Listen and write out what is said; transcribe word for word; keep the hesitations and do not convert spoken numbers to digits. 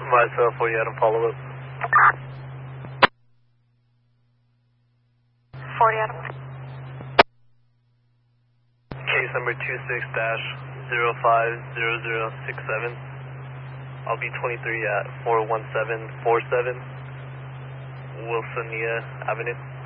Myself, forty Adam, follow up. forty Adam. Case number two six dash zero five zero zero six seven. I'll be twenty-three at four one seven four seven Wilsonia Avenue.